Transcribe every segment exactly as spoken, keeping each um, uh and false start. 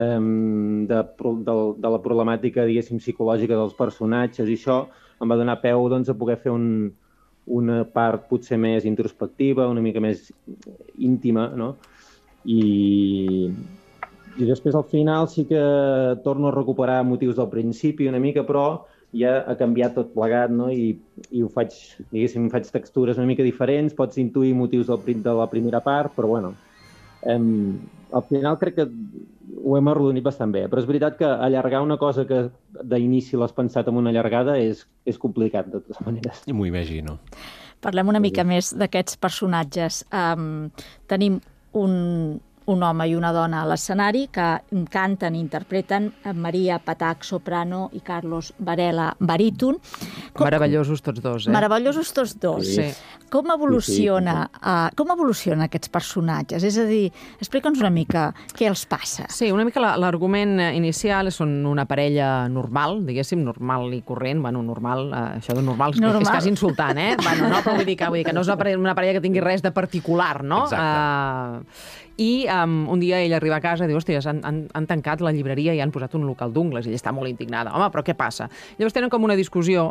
de, de, de la problemàtica, diguéssim, psicològica dels personatges, i això em va donar peu, doncs, a poder fer un, una part potser més introspectiva, una mica més íntima, no? I, i després al final sí que torno a recuperar motius del principi una mica, però ja ha canviat tot plegat, no? I, i ho faig, diguéssim, faig textures una mica diferents, pots intuir motius del, de la primera part, però bueno, em, al final crec que ho hem arrodonit bastant bé, però és veritat que allargar una cosa que d'inici l'has pensat amb una allargada és, és complicat, de totes maneres. M'ho imagino. Parlem una mica més d'aquests personatges. Um, tenim un, un home i una dona a l'escenari que canten i interpreten Maria Patac, soprano, i Carlos Varela, baríton. Com... Meravellosos tots dos, eh? Meravellosos tots dos. Sí. Com evoluciona, sí, sí, sí. Uh, com evolucionen aquests personatges? És a dir, explica'ns una mica què els passa. Sí, una mica l'argument inicial són una parella normal, diguéssim, normal i corrent. Bueno, normal, uh, això de normal, normal. És quasi insultant, eh? Bueno, no, però vull dir que, vull dir que no és una parella, una parella que tingui res de particular, no? Exacte. Uh, I um, un dia ell arriba a casa i diu, hòstia, han, han, han tancat la llibreria i han posat un local d'ungles, i ella està molt indignada. Home, però què passa? Llavors tenen com una discussió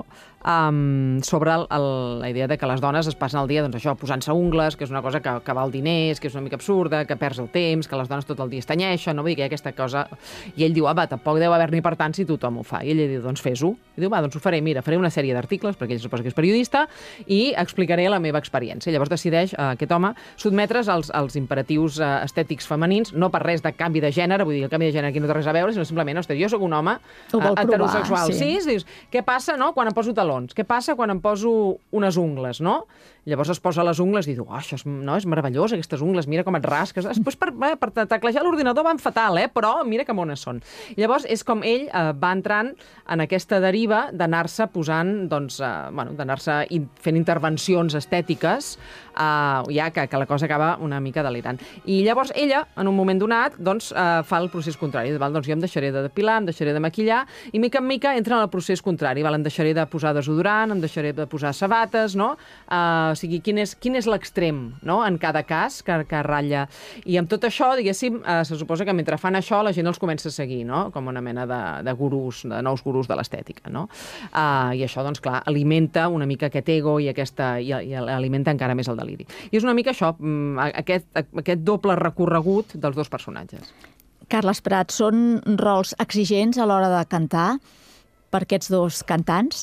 um, sobre el, el, la idea de que les dones es passen el dia, doncs això, posant-se ungles, que és una cosa que, que val diners, que és una mica absurda, que perds el temps, que les dones tot el dia es tenyeixen, no? Vull dir que hi ha aquesta cosa... I ell diu, ah, va, tampoc deu haver-n'hi per tant si tothom ho fa. I ella diu, doncs fes-ho. I diu, va, doncs ho faré, mira, faré una sèrie d'articles, perquè ell suposa que és periodista, i explicaré la meva experiència. Llavors decideix uh, aquest home sotmetre's als, als imperatius uh, estètics femenins, no per res de canvi de gènere, vull dir, el canvi de gènere aquí no té res a veure, sinó simplement, ostres, jo sóc un home uh, heterosexual. Sí. Sí, dius, què passa, no?, quan em poso talons? Què passa quan em poso unes ungles, no? Llavors es posa les ungles i diu, oh, això és, no, és meravellós, aquestes ungles, mira com et rasques. Després per, eh, per teclejar l'ordinador van fatal, eh? Però mira que mones són. Llavors és com ell eh, va entrant en aquesta deriva d'anar-se posant, doncs, eh, bueno, d'anar-se in, fent intervencions estètiques, eh, ja que, que la cosa acaba una mica delirant. I llavors ella, en un moment donat, doncs, eh, fa el procés contrari. Val? Doncs jo em deixaré de depilar, em deixaré de maquillar, i mica en mica entra en el procés contrari. Val? Em deixaré de posar desodorant, em deixaré de posar sabates, no? Eh, o sigui, quin és, quin és l'extrem, no?, en cada cas que, que ratlla. I amb tot això, diguéssim, eh, se suposa que mentre fan això la gent els comença a seguir, no?, com una mena de, de gurús, de nous gurús de l'estètica, no? Eh, I això, doncs, clar, alimenta una mica aquest ego i, aquesta, i, i alimenta encara més el deliri. I és una mica això, aquest, aquest doble recorregut dels dos personatges. Carles Prat, són rols exigents a l'hora de cantar per aquests dos cantants?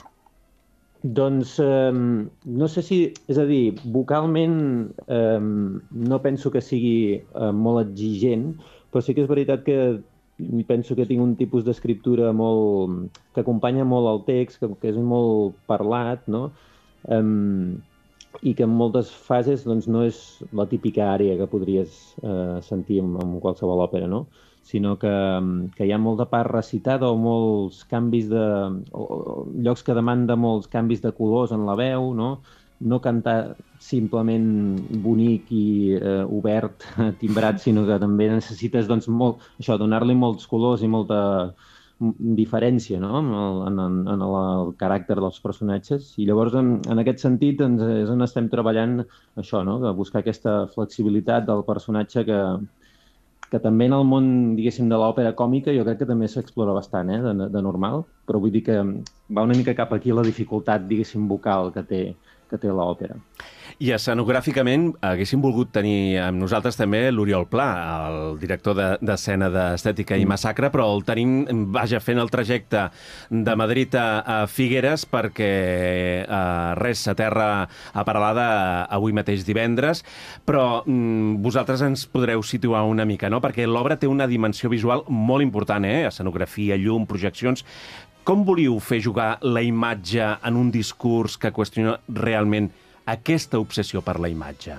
Doncs eh, no sé si... És a dir, vocalment eh, no penso que sigui eh, molt exigent, però sí que és veritat que penso que tinc un tipus d'escriptura molt... que acompanya molt el text, que, que és molt parlat, no? Eh, i que en moltes fases doncs, no és la típica àrea que podries eh, sentir en, en qualsevol òpera, no? Sinó que, que hi ha molta part recitada o molts canvis de... O, o llocs que demanda molts canvis de colors en la veu, no? No cantar simplement bonic i eh, obert, timbrat, sinó que també necessites doncs, molt, això, donar-li molts colors i molta diferència, no?, en el, en, en el, el caràcter dels personatges. I llavors, en, en aquest sentit, doncs, és on estem treballant això, no?, de buscar aquesta flexibilitat del personatge que que també en el món, diguéssim, de l'òpera còmica jo crec que també s'explora bastant, eh, de, de normal, però vull dir que va una mica cap aquí la dificultat, diguéssim, vocal que té, que té l'òpera. I escenogràficament haguéssim volgut tenir amb nosaltres també l'Oriol Pla, el director d'escena de, d'Estètica i Massacre, però el tenim, vaja, fent el trajecte de Madrid a, a Figueres perquè eh, res s'aterra a Peralada avui mateix divendres, però mm, vosaltres ens podreu situar una mica, no? Perquè l'obra té una dimensió visual molt important, eh? Escenografia, llum, projeccions. Com volíeu fer jugar la imatge en un discurs que qüestiona realment aquesta obsessió per la imatge?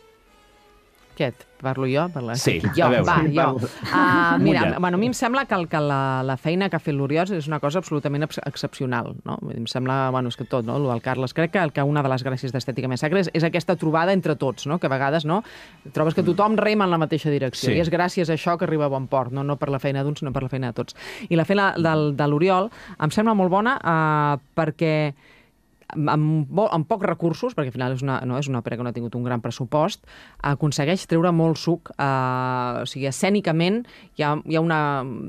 Què? Parlo jo? Per la... Sí, jo, a veure. Va, jo. Uh, mira, bueno, a mi em sembla que, el, que la, la feina que ha fet l'Oriol és una cosa absolutament ex excepcional, no? Em sembla, bueno, és que tot, no? El del Carles. Crec que, que una de les gràcies d'Estètica Massacre és, és aquesta trobada entre tots, no? Que a vegades, no?, trobes que tothom rema en la mateixa direcció. Sí. I és gràcies a això que arriba a bon port, no, no per la feina d'uns, sinó per la feina de tots. I la feina del, de l'Oriol em sembla molt bona uh, perquè amb, amb pocs recursos, perquè al final és una, no, és una òpera que no ha tingut un gran pressupost, aconsegueix treure molt suc. Eh, o sigui, escènicament hi ha, hi ha una